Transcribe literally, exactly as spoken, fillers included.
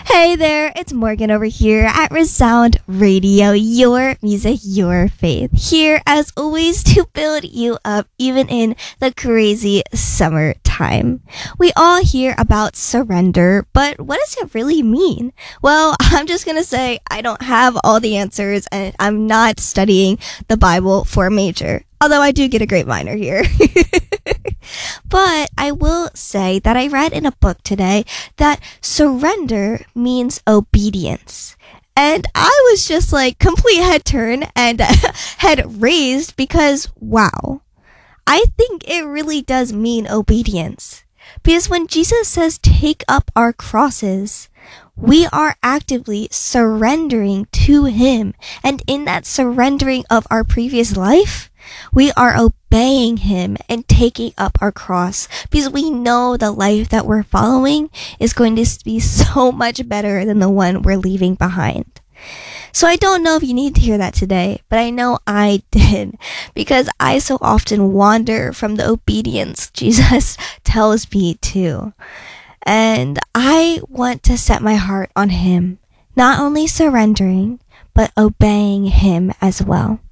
Hey there, it's Morgan over here at Resound Radio, your music, your faith. Here, as always, to build you up even in the crazy summertime. We all hear about surrender, but what does it really mean? Well, I'm just gonna say I don't have all the answers and I'm not studying the Bible for a major. Although I do get a great minor here. But I will say that I read in a book today that surrender means obedience. And I was just like complete head turn and head raised because, wow, I think it really does mean obedience. Because when Jesus says take up our crosses, we are actively surrendering to Him. And in that surrendering of our previous life, we are obeying Him and taking up our cross because we know the life that we're following is going to be so much better than the one we're leaving behind. So I don't know if you need to hear that today, but I know I did because I so often wander from the obedience Jesus tells me to. And I want to set my heart on Him, not only surrendering, but obeying Him as well.